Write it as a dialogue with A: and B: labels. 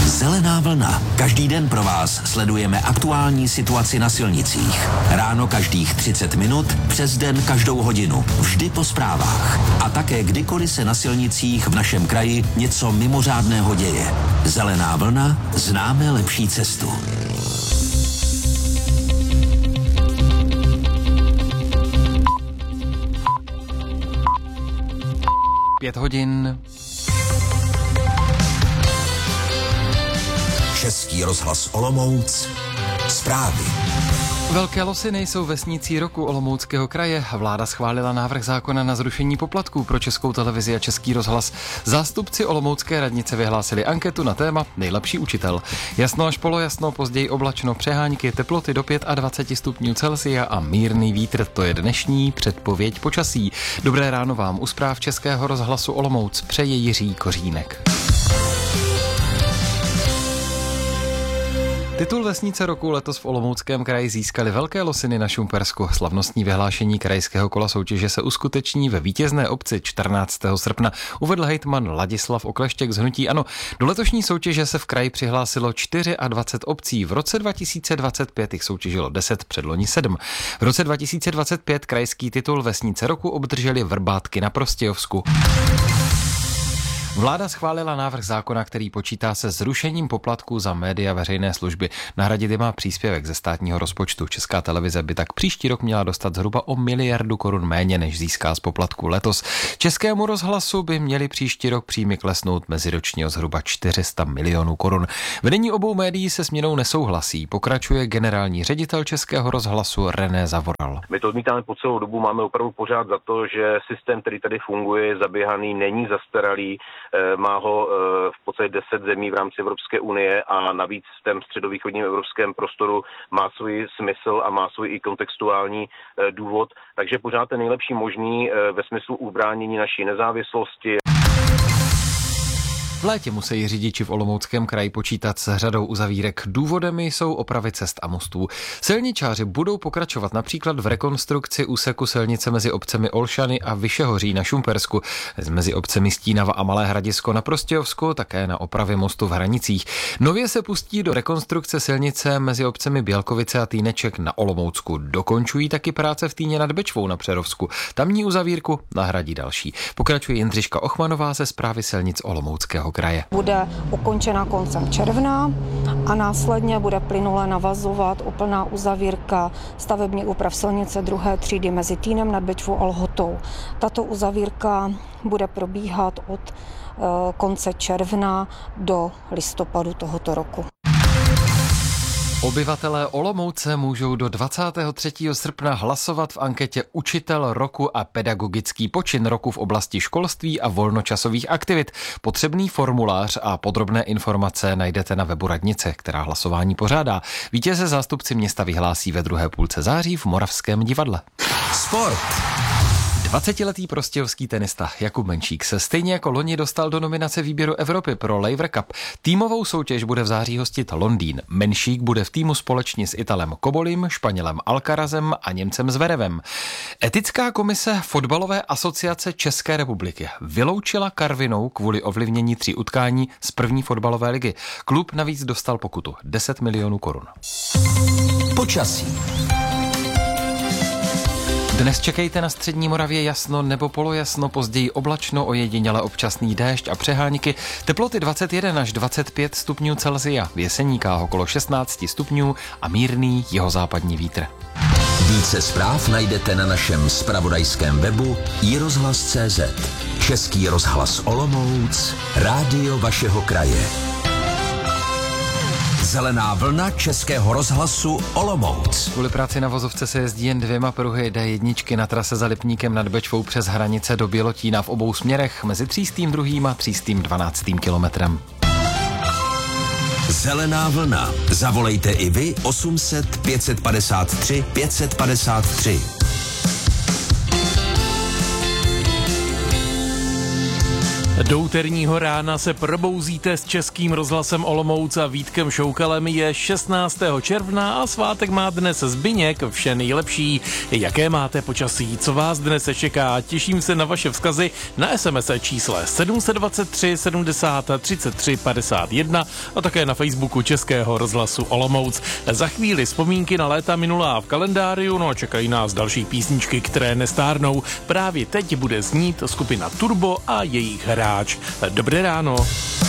A: Zelená vlna. Každý den pro vás sledujeme aktuální situaci na silnicích. Ráno každých 30 minut, přes den každou hodinu. Vždy po zprávách. A také kdykoliv se na silnicích v našem kraji něco mimořádného děje. Zelená vlna. Známe lepší cestu.
B: 5 hodin.
A: Český rozhlas Olomouc. Zprávy.
B: Velké losy nejsou vesnicí roku Olomouckého kraje. Vláda schválila návrh zákona na zrušení poplatků pro Českou televizi a Český rozhlas. Zástupci Olomoucké radnice vyhlásili anketu na téma Nejlepší učitel. Jasno až polojasno, později oblačno, přehánky, teploty do 25 stupňů Celsia a mírný vítr. To je dnešní předpověď počasí. Dobré ráno vám u zpráv Českého rozhlasu Olomouc přeje Jiří Kořínek. Titul vesnice roku letos v Olomouckém kraji získaly Velké Losiny na Šumpersku. Slavnostní vyhlášení krajského kola soutěže se uskuteční ve vítězné obci 14. srpna, uvedl hejtman Ladislav Okleštěk z hnutí ANO. Do letošní soutěže se v kraji přihlásilo 24 obcí. V roce 2025 jich soutěžilo 10, předloni 7. V roce 2025 krajský titul vesnice roku obdrželi Vrbátky na Prostějovsku. Vláda schválila návrh zákona, který počítá se zrušením poplatků za média veřejné služby. Nahradit je má příspěvek ze státního rozpočtu. Česká televize by tak příští rok měla dostat zhruba o 1 miliardu korun méně, než získá z poplatku letos. Českému rozhlasu by měli příští rok příjmy klesnout meziročně o zhruba 400 milionů korun. Vedení obou médií se změnou nesouhlasí, pokračuje generální ředitel Českého rozhlasu René Zavoral.
C: My to odmítáme po celou dobu, máme opravdu pořád za to, že systém, který tady funguje, je zaběhaný, není zastaralý. Má ho v podstatě 10 zemí v rámci Evropské unie a navíc v tom středovýchodním evropském prostoru má svůj smysl a má svůj i kontextuální důvod. Takže pořád ten nejlepší možný ve smyslu ubránění naší nezávislosti.
B: V létě musí řidiči v Olomouckém kraji počítat s řadou uzavírek. Důvodem jsou opravy cest a mostů. Silničáři budou pokračovat například v rekonstrukci úseku silnice mezi obcemi Olšany a Vyšehoří na Šumpersku, mezi obcemi Stínava a Malé Hradisko na Prostějovsku, také na opravě mostu v Hranicích. Nově se pustí do rekonstrukce silnice mezi obcemi Bělkovice a Týneček na Olomoucku. Dokončují taky práce v Týně nad Bečvou na Přerovsku. Tamní uzavírku nahradí další. Pokračuje Jindřiška Ochmanová ze Správy silnic Olomouckého kraje.
D: Bude ukončena koncem června a následně bude plynule navazovat úplná uzavírka stavební úprav silnice 2. třídy mezi Týnem nad Bečvou a Lhotou. Tato uzavírka bude probíhat od konce června do listopadu tohoto roku.
B: Obyvatelé Olomouce můžou do 23. srpna hlasovat v anketě Učitel roku a pedagogický počin roku v oblasti školství a volnočasových aktivit. Potřebný formulář a podrobné informace najdete na webu radnice, která hlasování pořádá. Vítěze zástupci města vyhlásí ve druhé půlce září v Moravském divadle.
A: Sport.
B: 20letý prostějovský tenista Jakub Menšík se stejně jako loni dostal do nominace výběru Evropy pro Laver Cup. Týmovou soutěž bude v září hostit Londýn. Menšík bude v týmu společně s Italem Kobolim, Španělem Alcarazem a Němcem Zverevem. Etická komise Fotbalové asociace České republiky vyloučila Karvinou kvůli ovlivnění 3 utkání z první fotbalové ligy. Klub navíc dostal pokutu 10 milionů korun.
A: Počasí.
B: Dnes čekejte na střední Moravě jasno nebo polojasno, později oblačno, ojediněle občasný déšť a přehánky. Teploty 21 až 25 stupňů Celsia, v Jeseníkách okolo 16 stupňů a mírný jihozápadní vítr.
A: Více zpráv najdete na našem zpravodajském webu iRozhlas.cz. Český rozhlas Olomouc, rádio vašeho kraje. Zelená vlna Českého rozhlasu Olomouc.
B: Kvůli práci na vozovce se jezdí jen 2 pruhy D1 na trase za Lipníkem nad Bečvou přes hranice do Bělotína v obou směrech mezi 302. a 312. kilometrem.
A: Zelená vlna. Zavolejte i vy 800 553 553.
E: Do úterního rána se probouzíte s Českým rozhlasem Olomouc a Vítkem Šoukalem. Je 16. června a svátek má dnes Zbyněk. Vše nejlepší. Jaké máte počasí? Co vás dnes čeká? Těším se na vaše vzkazy na SMS čísle 723 70 33 51 a také na Facebooku Českého rozhlasu Olomouc. Za chvíli vzpomínky na léta minulá v kalendáriu, no a čekají nás další písničky, které nestárnou. Právě teď bude znít skupina Turbo a jejich Hráč. Dobré ráno.